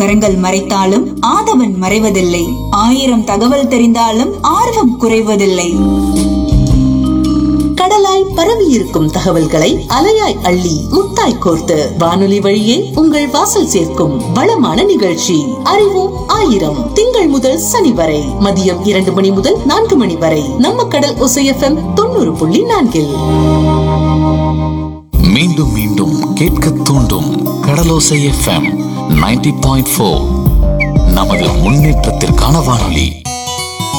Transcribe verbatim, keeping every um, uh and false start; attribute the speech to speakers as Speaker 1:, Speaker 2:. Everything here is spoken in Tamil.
Speaker 1: கரங்கள் மறைத்தாலும் ஆதவன் மறைவதில்லை. ஆயிரம் தகவல் தெரிந்தாலும் ஆர்வம் குறைவதில்லை.
Speaker 2: கடலாய் பரவி இருக்கும் தகவல்களை அலையாய் அள்ளி முத்தாய் கோர்த்து வானொலி வழியே உங்கள் வாசல் சேர்க்கும் வளமான நிகழ்ச்சி அறிவோம் ஆயிரம். திங்கள் முதல் சனி வரை மதியம் இரண்டு மணி முதல் நான்கு மணி வரை நம்ம கடல் ஒசை எஃப்எம் தொண்ணூறு புள்ளி நான்கில்.
Speaker 3: மீண்டும் மீண்டும் கேட்க தூண்டும் கடலோசை எஃப்எம் நைன்டி பாயிண்ட் ஃபோர் நமது முன்னேற்றத்திற்கான வானொலி.